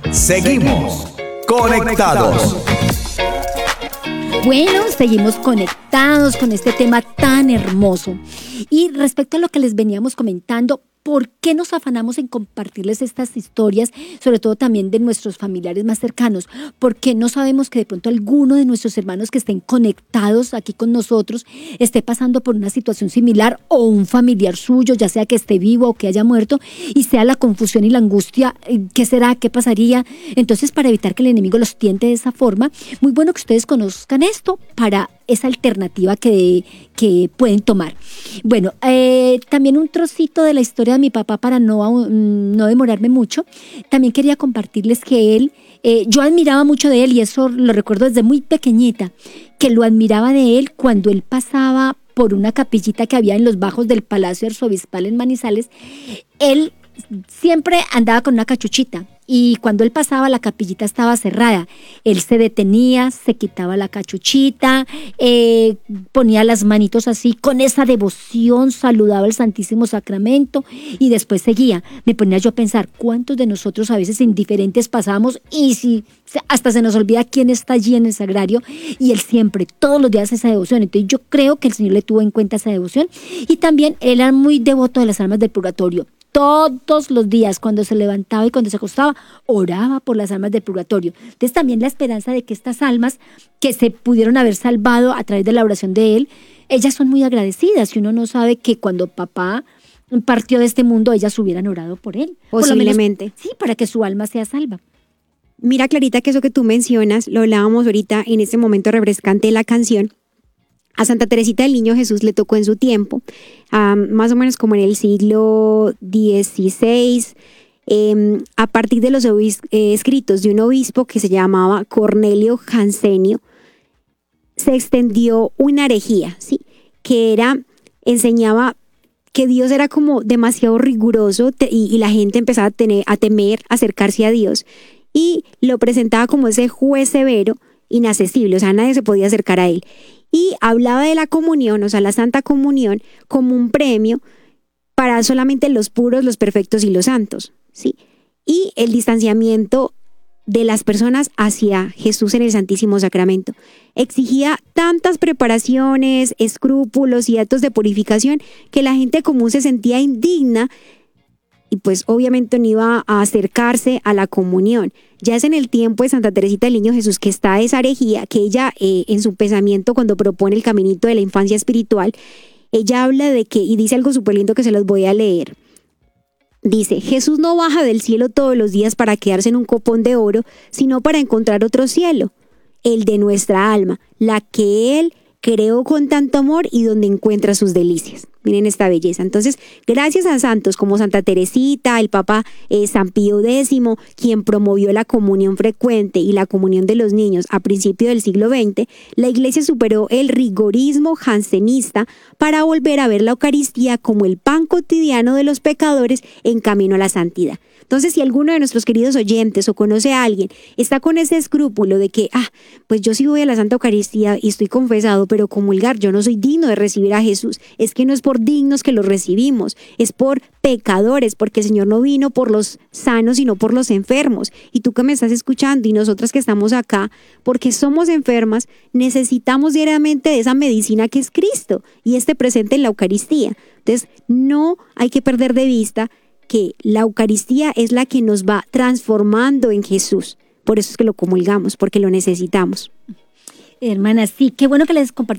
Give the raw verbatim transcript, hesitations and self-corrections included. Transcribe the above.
Seguimos conectados. Bueno, seguimos conectados con este tema tan hermoso. Y respecto a lo que les veníamos comentando, ¿por qué nos afanamos en compartirles estas historias, sobre todo también de nuestros familiares más cercanos? ¿Por qué no sabemos que de pronto alguno de nuestros hermanos que estén conectados aquí con nosotros esté pasando por una situación similar, o un familiar suyo, ya sea que esté vivo o que haya muerto, y sea la confusión y la angustia? ¿Qué será? ¿Qué pasaría? Entonces, para evitar que el enemigo los tiente de esa forma, muy bueno que ustedes conozcan esto para esa alternativa que, que pueden tomar. Bueno, eh, también un trocito de la historia de mi papá para no, no demorarme mucho. También quería compartirles que él, eh, yo admiraba mucho de él, y eso lo recuerdo desde muy pequeñita, que lo admiraba de él cuando él pasaba por una capillita que había en los bajos del Palacio Arzobispal en Manizales. Él siempre andaba con una cachuchita, y cuando él pasaba la capillita estaba cerrada. Él se detenía, se quitaba la cachuchita, eh, ponía las manitos así, con esa devoción saludaba el Santísimo Sacramento y después seguía. Me ponía yo a pensar, ¿cuántos de nosotros a veces indiferentes pasamos y si hasta se nos olvida quién está allí en el sagrario? Y él siempre, todos los días, esa devoción. Entonces yo creo que el Señor le tuvo en cuenta esa devoción. Y también él era muy devoto de las almas del purgatorio. Todos los días, cuando se levantaba y cuando se acostaba, oraba por las almas del purgatorio. Entonces también la esperanza de que estas almas que se pudieron haber salvado a través de la oración de él, ellas son muy agradecidas, y uno no sabe que cuando papá partió de este mundo, ellas hubieran orado por él. Posiblemente. Por lo menos, sí, para que su alma sea salva. Mira, Clarita, que eso que tú mencionas, lo hablábamos ahorita en este momento refrescante de la canción. A Santa Teresita del Niño Jesús le tocó en su tiempo, um, más o menos como en el siglo dieciséis, eh, a partir de los obis- eh, escritos de un obispo que se llamaba Cornelio Jansenio, se extendió una herejía, ¿sí? Que era, enseñaba que Dios era como demasiado riguroso, te, y, y la gente empezaba a, tener, a temer acercarse a Dios, y lo presentaba como ese juez severo, inaccesible, o sea, nadie se podía acercar a él. Y hablaba de la comunión, o sea, la Santa Comunión, como un premio para solamente los puros, los perfectos y los santos, ¿sí? Y el distanciamiento de las personas hacia Jesús en el Santísimo Sacramento. Exigía tantas preparaciones, escrúpulos y actos de purificación que la gente común se sentía indigna, y pues obviamente no iba a acercarse a la comunión. Ya es en el tiempo de Santa Teresita del Niño Jesús que está esa herejía, que ella eh, en su pensamiento, cuando propone el caminito de la infancia espiritual, ella habla de que, y dice algo súper lindo que se los voy a leer. Dice, Jesús no baja del cielo todos los días para quedarse en un copón de oro, sino para encontrar otro cielo, el de nuestra alma, la que Él creó con tanto amor y donde encuentra sus delicias. Miren esta belleza. Entonces, gracias a santos como Santa Teresita, el Papa eh, San Pío X, quien promovió la comunión frecuente y la comunión de los niños a principios del siglo veinte, la Iglesia superó el rigorismo jansenista para volver a ver la Eucaristía como el pan cotidiano de los pecadores en camino a la santidad. Entonces, si alguno de nuestros queridos oyentes o conoce a alguien, está con ese escrúpulo de que, ah, pues yo sí voy a la Santa Eucaristía y estoy confesado, pero comulgar, yo no soy digno de recibir a Jesús. Es que no es por dignos que lo recibimos, es por pecadores, porque el Señor no vino por los sanos, sino por los enfermos. Y tú que me estás escuchando y nosotras que estamos acá, porque somos enfermas, necesitamos diariamente de esa medicina que es Cristo y este presente en la Eucaristía. Entonces, no hay que perder de vista que la Eucaristía es la que nos va transformando en Jesús. Por eso es que lo comulgamos, porque lo necesitamos. Hermana, sí, qué bueno que les compartí